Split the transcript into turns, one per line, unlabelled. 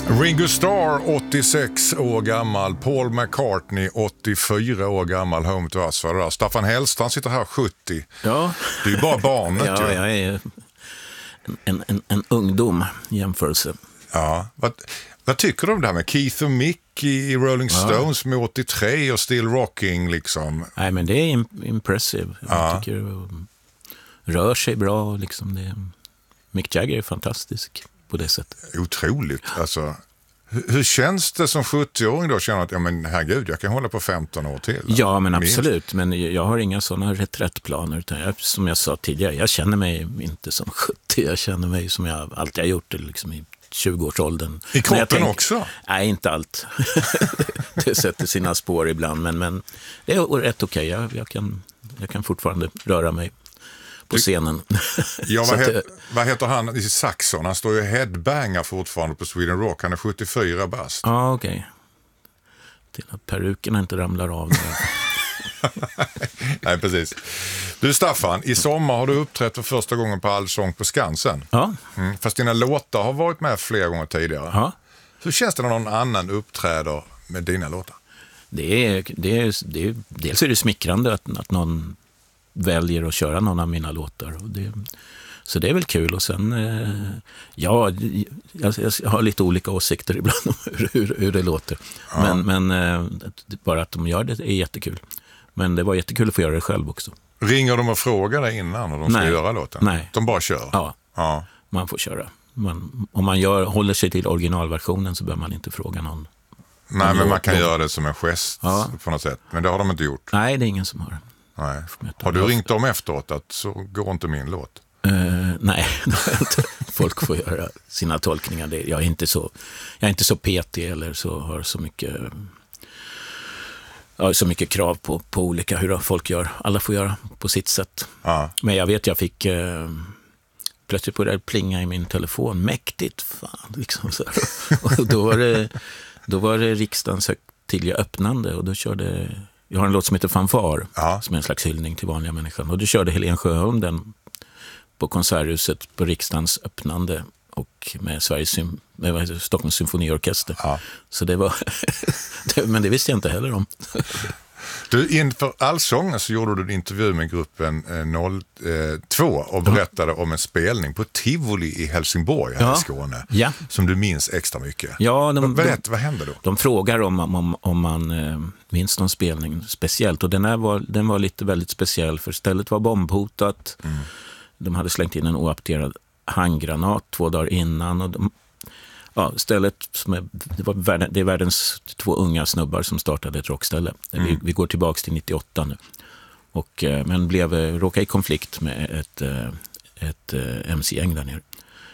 Ringo Starr 86 år gammal, Paul McCartney 84 år gammal, Home to Us var det där. Staffan Hellstrand sitter här 70.
Ja.
Det är ju bara barnet.
Ja, jag är en ungdom i jämförelse.
Ja. Vad tycker du om det här med Keith och Mick i Rolling Stones med 83 och Still Rocking liksom?
Nej, men det är impressive. Jag tycker det rör sig bra liksom. Mick Jagger är fantastisk på det sättet.
Otroligt. Alltså, hur känns det som 70-åring då? Känner att, ja men herregud, jag kan hålla på 15 år till.
Ja, men absolut. Men jag har inga sådana reträttplaner. Utan som jag sa tidigare, jag känner mig inte som 70. Jag känner mig som jag alltid har gjort liksom i 20-årsåldern.
I kroppen också?
Nej, inte allt. Det sätter sina spår ibland. Men det är rätt okej. Jag kan fortfarande röra mig på scenen.
Ja, vad heter han i Saxon? Han står ju headbanger fortfarande på Sweden Rock. Han är 74 bast.
Ja, okej. Till att perukerna inte ramlar av.
Nej, precis. Du Staffan, i sommar har du uppträtt för första gången på Allsång på Skansen.
Ja.
Fast dina låtar har varit med flera gånger tidigare.
Ja.
Hur känns det när någon annan uppträder med dina låtar?
Dels är det smickrande att någon väljer att köra någon av mina låtar. Så det är väl kul. Och sen, jag har lite olika åsikter ibland om hur det låter. Ja. Men bara att de gör det är jättekul. Men det var jättekul att få göra det själv också.
Ringer de och frågar dig innan när de ska göra låten?
Nej.
De bara kör?
Ja. Man får köra. Om man håller sig till originalversionen så behöver man inte fråga någon.
Nej, men man kan göra det som en gest på något sätt. Men det har de inte gjort.
Nej, det är ingen som har.
Nej. Har du ringt dem efteråt att så går inte min låt?
Nej, folk får göra sina tolkningar. Jag är inte så petig eller så har så mycket krav på olika hur folk gör. Alla får göra på sitt sätt. Ja. Men jag vet, jag fick plötsligt på det plinga i min telefon. Mäktigt, fan. Liksom så. Och då var det riksdagens högtidliga öppnande och då körde... Jag har en låt som heter Fanfar, som är en slags hyllning till vanliga människan. Och då körde Helen Sjöholm den på Konserthuset på riksdagens öppnande och med Stockholms symfoniorkester. Ja. Så det var... men det visste jag inte heller om.
Du, inför Allsången så gjorde du en intervju med gruppen 02 och berättade om en spelning på Tivoli i Helsingborg här i Skåne. Ja. Som du minns extra mycket.
Ja,
vad hände då?
De frågar om man minns någon spelning speciellt. Och den var lite väldigt speciell för stället var bombhotat. Mm. De hade slängt in en oapterad handgranat 2 dagar innan och stället det är världens 2 unga snubbar som startade ett rockställe. Vi går tillbaks till 98 nu. Men råkade i konflikt med ett MC-gäng där nere.